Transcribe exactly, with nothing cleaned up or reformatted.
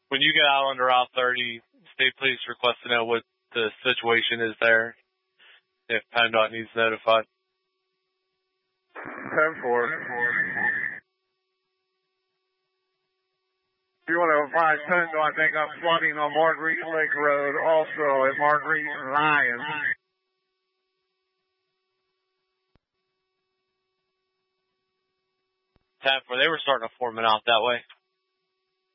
when you get out on Route thirty, State Police request to know what the situation is there, if PennDOT needs notified. ten four. If you want to advise PennDOT, they got flooding on Marguerite Lake Road, also at Marguerite and Ryan. ten four, they were starting to form it out that way.